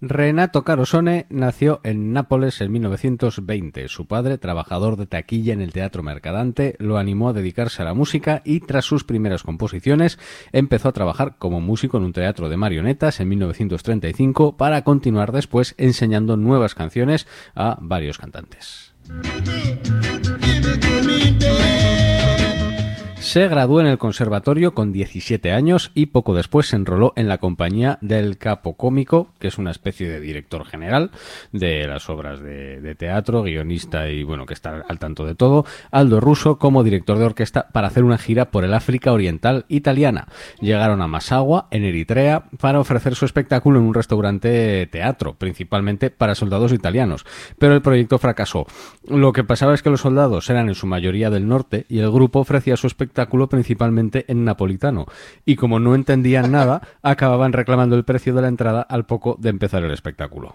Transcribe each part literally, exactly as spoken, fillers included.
Renato Carosone nació en Nápoles en mil novecientos veinte. Su padre, trabajador de taquilla en el Teatro Mercadante, lo animó a dedicarse a la música y, tras sus primeras composiciones, empezó a trabajar como músico en un teatro de marionetas en mil novecientos treinta y cinco para continuar después enseñando nuevas canciones a varios cantantes. Se graduó en el conservatorio con diecisiete años y poco después se enroló en la compañía del Capocómico, que es una especie de director general de las obras de, de teatro, guionista y bueno, que está al tanto de todo, Aldo Russo, como director de orquesta para hacer una gira por el África Oriental italiana. Llegaron a Massawa, en Eritrea, para ofrecer su espectáculo en un restaurante teatro, principalmente para soldados italianos, pero el proyecto fracasó. Lo que pasaba es que los soldados eran en su mayoría del norte y el grupo ofrecía su espectáculo principalmente en napolitano, y como no entendían nada, acababan reclamando el precio de la entrada al poco de empezar el espectáculo.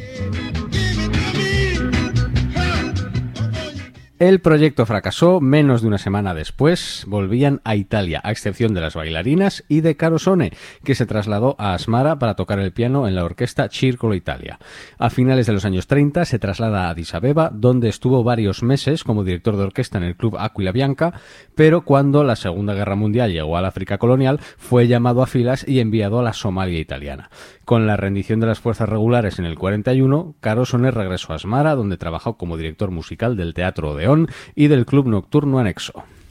El proyecto fracasó. Menos de una semana después volvían a Italia, a excepción de las bailarinas y de Carosone, que se trasladó a Asmara para tocar el piano en la orquesta Circolo Italia. A finales de los años treinta se traslada a Addis Abeba, donde estuvo varios meses como director de orquesta en el club Aquila Bianca, pero cuando la Segunda Guerra Mundial llegó al África colonial, fue llamado a filas y enviado a la Somalia italiana. Con la rendición de las fuerzas regulares en el cuarenta y uno, Carosone regresó a Asmara, donde trabajó como director musical del Teatro Odeón y del club nocturno anexo.